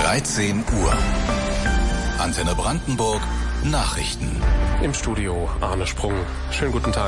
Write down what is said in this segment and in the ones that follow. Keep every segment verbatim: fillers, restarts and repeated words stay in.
dreizehn Uhr. Antenne Brandenburg, Nachrichten. Im Studio Arne Sprung. Schönen guten Tag.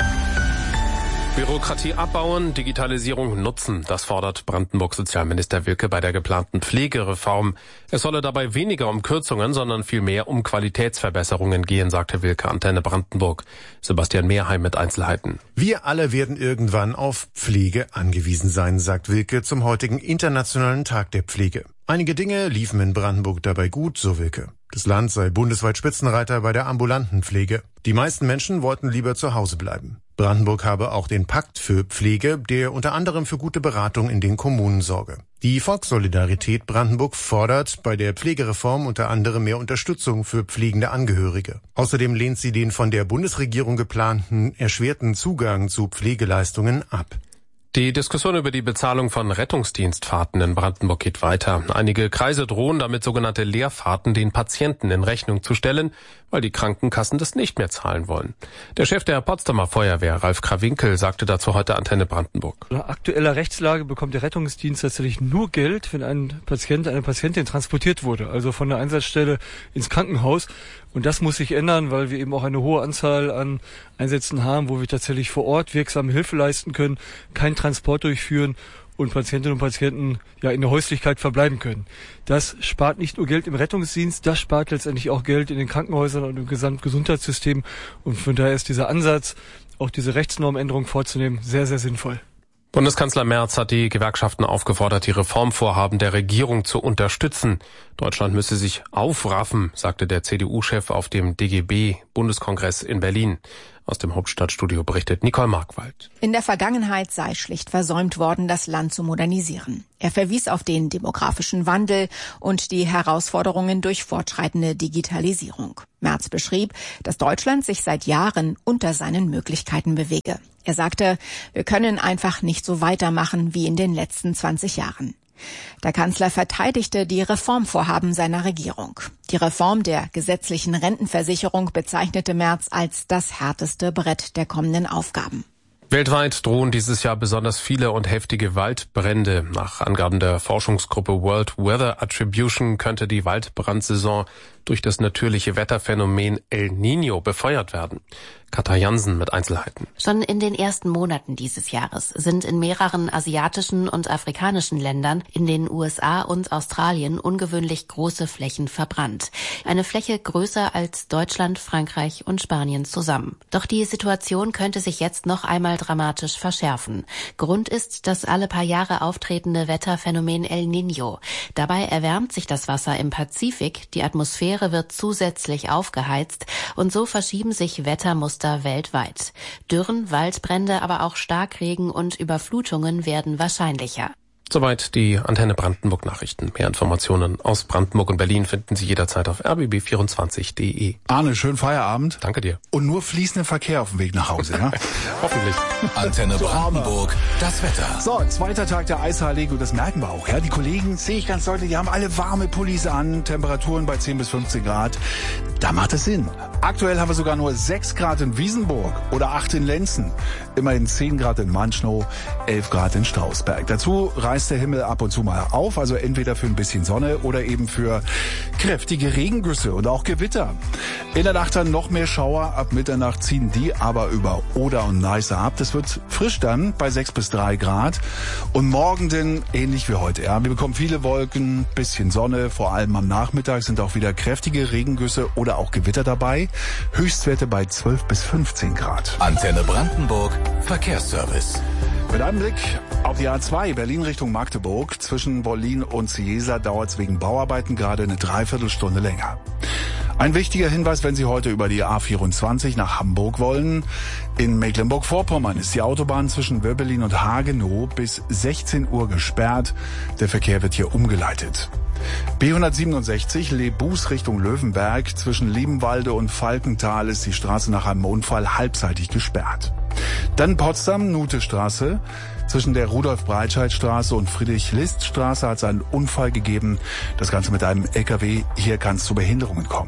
Bürokratie abbauen, Digitalisierung nutzen, das fordert Brandenburg-Sozialminister Wilke bei der geplanten Pflegereform. Es solle dabei weniger um Kürzungen, sondern vielmehr um Qualitätsverbesserungen gehen, sagte Wilke Antenne Brandenburg. Sebastian Mehrheim mit Einzelheiten. Wir alle werden irgendwann auf Pflege angewiesen sein, sagt Wilke zum heutigen Internationalen Tag der Pflege. Einige Dinge liefen in Brandenburg dabei gut, so Wilke. Das Land sei bundesweit Spitzenreiter bei der ambulanten Pflege. Die meisten Menschen wollten lieber zu Hause bleiben. Brandenburg habe auch den Pakt für Pflege, der unter anderem für gute Beratung in den Kommunen sorge. Die Volkssolidarität Brandenburg fordert bei der Pflegereform unter anderem mehr Unterstützung für pflegende Angehörige. Außerdem lehnt sie den von der Bundesregierung geplanten erschwerten Zugang zu Pflegeleistungen ab. Die Diskussion über die Bezahlung von Rettungsdienstfahrten in Brandenburg geht weiter. Einige Kreise drohen damit, sogenannte Leerfahrten den Patienten in Rechnung zu stellen, weil die Krankenkassen das nicht mehr zahlen wollen. Der Chef der Potsdamer Feuerwehr, Ralf Krawinkel, sagte dazu heute Antenne Brandenburg. Nach aktueller Rechtslage bekommt der Rettungsdienst tatsächlich nur Geld, wenn ein Patient, eine Patientin transportiert wurde, also von der Einsatzstelle ins Krankenhaus. Und das muss sich ändern, weil wir eben auch eine hohe Anzahl an Einsätzen haben, wo wir tatsächlich vor Ort wirksame Hilfe leisten können, keinen Transport durchführen und Patientinnen und Patienten ja in der Häuslichkeit verbleiben können. Das spart nicht nur Geld im Rettungsdienst, das spart letztendlich auch Geld in den Krankenhäusern und im Gesamtgesundheitssystem. Und von daher ist dieser Ansatz, auch diese Rechtsnormänderung vorzunehmen, sehr, sehr sinnvoll. Bundeskanzler Merz hat die Gewerkschaften aufgefordert, die Reformvorhaben der Regierung zu unterstützen. Deutschland müsse sich aufraffen, sagte der C D U-Chef auf dem D G B-Bundeskongress in Berlin. Aus dem Hauptstadtstudio berichtet Nicole Markwald. In der Vergangenheit sei schlicht versäumt worden, das Land zu modernisieren. Er verwies auf den demografischen Wandel und die Herausforderungen durch fortschreitende Digitalisierung. Merz beschrieb, dass Deutschland sich seit Jahren unter seinen Möglichkeiten bewege. Er sagte, wir können einfach nicht so weitermachen wie in den letzten zwanzig Jahren. Der Kanzler verteidigte die Reformvorhaben seiner Regierung. Die Reform der gesetzlichen Rentenversicherung bezeichnete Merz als das härteste Brett der kommenden Aufgaben. Weltweit drohen dieses Jahr besonders viele und heftige Waldbrände. Nach Angaben der Forschungsgruppe World Weather Attribution könnte die Waldbrandsaison durch das natürliche Wetterphänomen El Niño befeuert werden. Katja Jansen mit Einzelheiten. Schon in den ersten Monaten dieses Jahres sind in mehreren asiatischen und afrikanischen Ländern, in den U S A und Australien ungewöhnlich große Flächen verbrannt. Eine Fläche größer als Deutschland, Frankreich und Spanien zusammen. Doch die Situation könnte sich jetzt noch einmal dramatisch verschärfen. Grund ist das alle paar Jahre auftretende Wetterphänomen El Niño. Dabei erwärmt sich das Wasser im Pazifik, die Atmosphäre wird zusätzlich aufgeheizt und so verschieben sich Wettermuster weltweit. Dürren, Waldbrände, aber auch Starkregen und Überflutungen werden wahrscheinlicher. Soweit die Antenne Brandenburg Nachrichten. Mehr Informationen aus Brandenburg und Berlin finden Sie jederzeit auf r b b vierundzwanzig punkt d e. Arne, schönen Feierabend. Danke dir. Und nur fließenden Verkehr auf dem Weg nach Hause, ja? Hoffentlich. Antenne Brandenburg, das Wetter. So, zweiter Tag der Eishaarlegung und das merken wir auch, ja? Die Kollegen, sehe ich ganz deutlich, die haben alle warme Pullis an, Temperaturen bei zehn bis fünfzehn Grad. Da macht es Sinn. Aktuell haben wir sogar nur sechs Grad in Wiesenburg oder acht in Lenzen. Immerhin zehn Grad in Manschnow, elf Grad in Strausberg. Dazu reißt der Himmel ab und zu mal auf, also entweder für ein bisschen Sonne oder eben für kräftige Regengüsse und auch Gewitter. In der Nacht dann noch mehr Schauer, ab Mitternacht ziehen die aber über Oder und Neiße ab. Das wird frisch dann bei sechs bis drei Grad und morgen dann ähnlich wie heute. Ja, wir bekommen viele Wolken, bisschen Sonne, vor allem am Nachmittag sind auch wieder kräftige Regengüsse oder auch Gewitter dabei. Höchstwerte bei zwölf bis fünfzehn Grad. Antenne Brandenburg, Verkehrsservice. Mit einem Blick auf die A zwei Berlin Richtung Magdeburg. Zwischen Wollin und Ciesa dauert es wegen Bauarbeiten gerade eine Dreiviertelstunde länger. Ein wichtiger Hinweis, wenn Sie heute über die A vierundzwanzig nach Hamburg wollen. In Mecklenburg-Vorpommern ist die Autobahn zwischen Wöbbelin und Hagenow bis sechzehn Uhr gesperrt. Der Verkehr wird hier umgeleitet. B hundertsiebenundsechzig Lebus Richtung Löwenberg. Zwischen Liebenwalde und Falkenthal ist die Straße nach einem Unfall halbseitig gesperrt. Dann Potsdam, Nutestraße. Zwischen der Rudolf-Breitscheid-Straße und Friedrich-List-Straße hat es einen Unfall gegeben. Das Ganze mit einem L K W. Hier kann es zu Behinderungen kommen.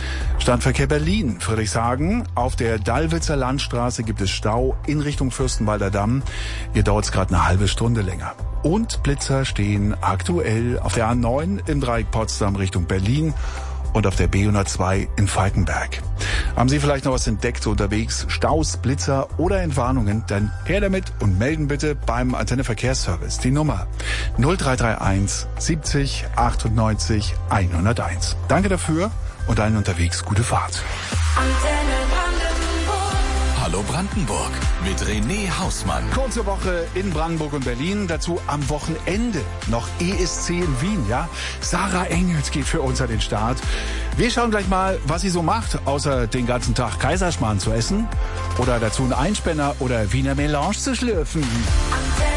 Stadtverkehr Berlin, Friedrichshagen. Auf der Dallwitzer Landstraße gibt es Stau in Richtung Fürstenwalder Damm. Hier dauert es gerade eine halbe Stunde länger. Und Blitzer stehen aktuell auf der A neun im Dreieck Potsdam Richtung Berlin und auf der B hundertzwei in Falkenberg. Haben Sie vielleicht noch was entdeckt unterwegs? Staus, Blitzer oder Entwarnungen? Dann her damit und melden bitte beim Antenne Verkehrsservice. Die Nummer null drei drei eins siebzig achtundneunzig hunderteins. Danke dafür und allen unterwegs gute Fahrt. Antenne Brandenburg. Hallo Brandenburg mit René Hausmann. Kurze Woche in Brandenburg und Berlin. Dazu am Wochenende noch E S C in Wien. Ja, Sarah Engels geht für uns an den Start. Wir schauen gleich mal, was sie so macht, außer den ganzen Tag Kaiserschmarrn zu essen oder dazu einen Einspänner oder Wiener Melange zu schlürfen.